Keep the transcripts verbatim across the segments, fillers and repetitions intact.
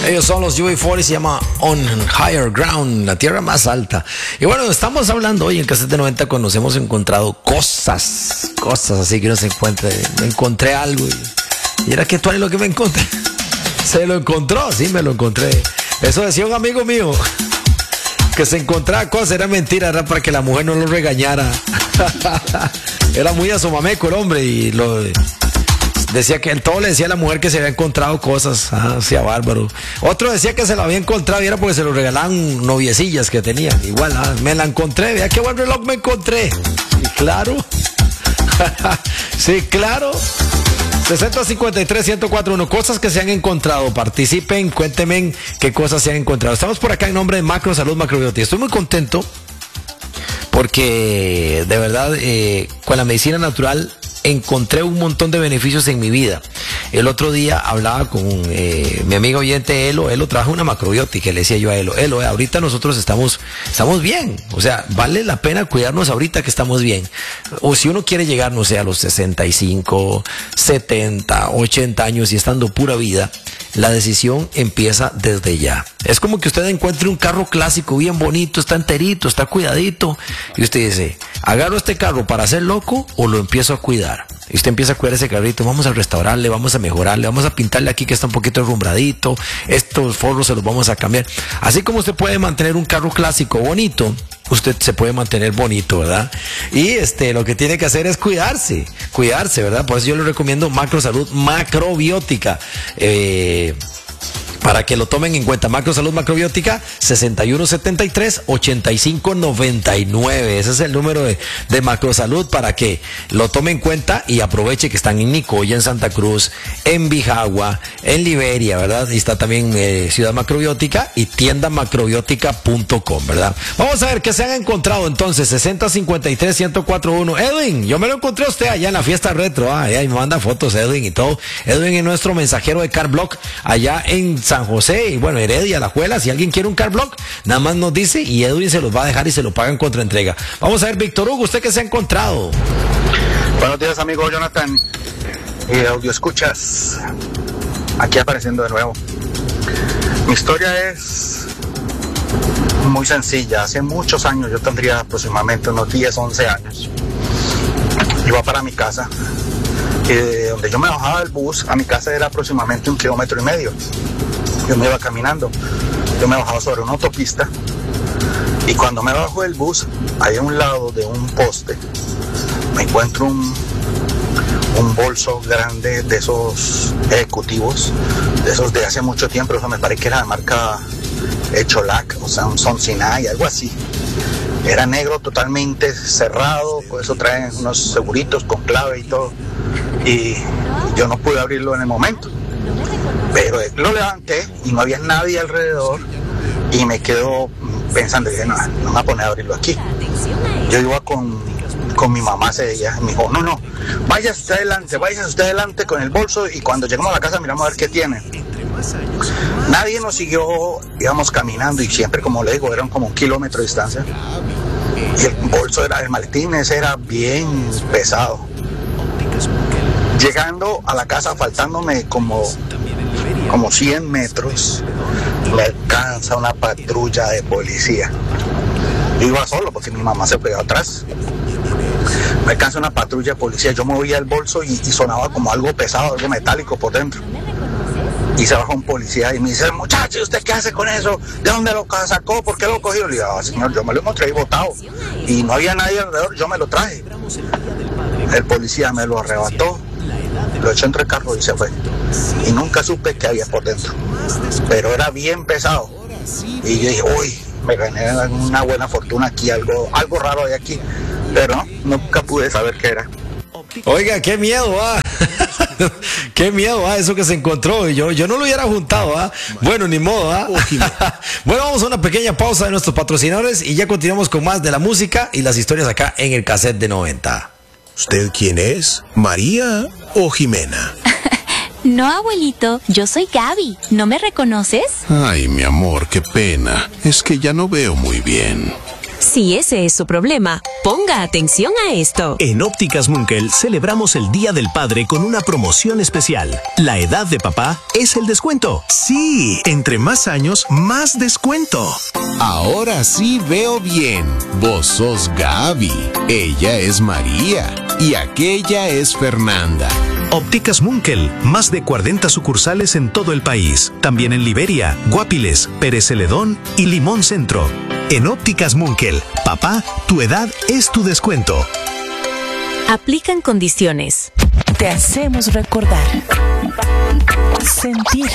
Ellos son los U B cuarenta, se llama On Higher Ground, la tierra más alta. Y bueno, estamos hablando hoy en Cassette de noventa cuando nos hemos encontrado cosas, cosas así que uno se encuentra. Me encontré algo y, y era que tú eres lo que me encontré. Se lo encontró, sí, me lo encontré. Eso decía un amigo mío, que se encontraba cosas, era mentira, era para que la mujer no lo regañara. Era muy asomameco el hombre y lo... Decía que él todo le decía a la mujer que se había encontrado cosas. Ah, hacía bárbaro. Otro decía que se lo había encontrado y era porque se lo regalaban noviecillas que tenía. Igual, ah, me la encontré. Vea qué buen reloj me encontré. Y claro. Sí, claro. sesenta cincuenta y tres ciento cuatro uno. Cosas que se han encontrado. Participen, cuéntenme qué cosas se han encontrado. Estamos por acá en nombre de Macro Salud Macrobiótica. Estoy muy contento porque de verdad eh, con la medicina natural encontré un montón de beneficios en mi vida. El otro día hablaba con eh, mi amigo oyente Elo. Elo trajo una macrobiótica. Le decía yo a Elo, Elo, eh, ahorita nosotros estamos, estamos bien. O sea, vale la pena cuidarnos ahorita que estamos bien. O si uno quiere llegar, no sé, a los sesenta y cinco, setenta, ochenta años y estando pura vida, la decisión empieza desde ya. Es como que usted encuentre un carro clásico bien bonito, está enterito, está cuidadito. Y usted dice, ¿agarro este carro para ser loco o lo empiezo a cuidar? Y usted empieza a cuidar ese carrito, vamos a restaurarle, vamos a mejorarle, vamos a pintarle aquí que está un poquito enrumbradito, estos forros se los vamos a cambiar. Así como usted puede mantener un carro clásico bonito, usted se puede mantener bonito, ¿verdad? Y este, lo que tiene que hacer es cuidarse, cuidarse, ¿verdad? Por eso yo le recomiendo Macro Salud Macrobiótica. Eh... Para que lo tomen en cuenta, Macro Salud Macrobiótica, sesenta y uno setenta y tres, ochenta y cinco noventa y nueve. Ese es el número de, de Macro Salud para que lo tome en cuenta y aproveche que están en Nicoya, en Santa Cruz, en Bijagua, en Liberia, ¿verdad? Y está también eh, Ciudad Macrobiótica y tienda macrobiótica punto com, ¿verdad? Vamos a ver qué se han encontrado entonces, sesenta cincuenta y tres ciento cuatro uno. Edwin, yo me lo encontré a usted allá en la fiesta retro, ah, ahí me manda fotos Edwin y todo. Edwin es nuestro mensajero de CarBlock allá en San José y bueno, Heredia, La Juela. Si alguien quiere un CarBlock, nada más nos dice y Edwin se los va a dejar y se lo pagan contra entrega. Vamos a ver, Víctor Hugo, ¿usted qué se ha encontrado? Buenos días, amigo Jonathan y audio escuchas, aquí apareciendo de nuevo. Mi historia es muy sencilla. Hace muchos años, yo tendría aproximadamente unos diez, once años, iba para mi casa y de donde yo me bajaba del bus a mi casa era aproximadamente un kilómetro y medio. Yo me iba caminando, yo me bajaba sobre una autopista y cuando me bajo del bus, ahí a un lado de un poste, me encuentro un, un bolso grande de esos ejecutivos, de esos de hace mucho tiempo, eso me parece que era de marca Echolac, o sea, un Sonsinay, algo así. Era negro, totalmente cerrado, por eso traen unos seguritos con clave y todo. Y yo no pude abrirlo en el momento. Pero lo levanté y no había nadie alrededor y me quedo pensando, dije, no, no me voy a poner a abrirlo aquí. Yo iba con, con mi mamá ese día, me dijo, no, no, váyase usted adelante, váyase usted adelante con el bolso y cuando llegamos a la casa miramos a ver qué tiene. Nadie nos siguió, íbamos caminando y siempre, como le digo, eran como un kilómetro de distancia. Y el bolso era, el maletín ese era bien pesado. Llegando a la casa, faltándome como, como cien metros, me alcanza una patrulla de policía. Yo iba solo porque mi mamá se pegó atrás. Me alcanza una patrulla de policía, yo movía el bolso y, y sonaba como algo pesado, algo metálico por dentro. Y se baja un policía y me dice, muchacho, ¿usted qué hace con eso? ¿De dónde lo sacó? ¿Por qué lo cogió? Le digo, ah, señor, yo me lo encontré ahí botado y no había nadie alrededor, yo me lo traje. El policía me lo arrebató, lo echó entre el carro y se fue. Y nunca supe qué había por dentro, pero era bien pesado. Y yo dije, uy, me gané una buena fortuna aquí, algo, algo raro de aquí, pero no, nunca pude saber qué era. Oiga, qué miedo, ah. Qué miedo, ah, eso que se encontró. Yo, yo no lo hubiera juntado, ah. Bueno, ni modo, ah. Bueno, vamos a una pequeña pausa de nuestros patrocinadores y ya continuamos con más de la música y las historias acá en el Cassette de noventa. ¿Usted quién es? ¿María o Jimena? No, abuelito, yo soy Gaby. ¿No me reconoces? Ay, mi amor, qué pena. Es que ya no veo muy bien. Si ese es su problema, ponga atención a esto. En Ópticas Munkel celebramos el Día del Padre con una promoción especial. La edad de papá es el descuento. Sí, entre más años, más descuento. Ahora sí veo bien. Vos sos Gaby, ella es María y aquella es Fernanda. Ópticas Munkel, más de cuarenta sucursales en todo el país. También en Liberia, Guapiles, Pérez Celedón y Limón Centro. En Ópticas Munkel, papá, tu edad es tu descuento. Aplican condiciones. Te hacemos recordar, sentir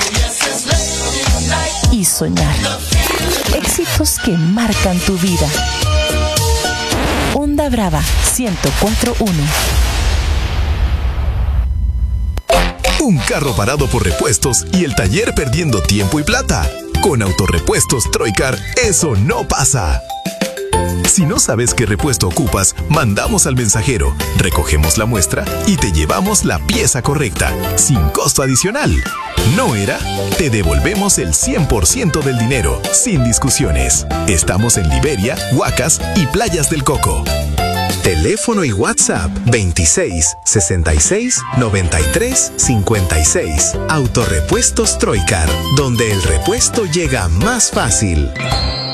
y soñar. Éxitos que marcan tu vida. Onda Brava ciento cuatro punto uno. Un carro parado por repuestos y el taller perdiendo tiempo y plata. Con Autorepuestos Troicar, eso no pasa. Si no sabes qué repuesto ocupas, mandamos al mensajero, recogemos la muestra y te llevamos la pieza correcta, sin costo adicional. ¿No era? Te devolvemos el cien por ciento del dinero, sin discusiones. Estamos en Liberia, Huacas y Playas del Coco. Teléfono y WhatsApp veintiséis, sesenta y seis, noventa y tres, cincuenta y seis. Autorepuestos Troicar, donde el repuesto llega más fácil.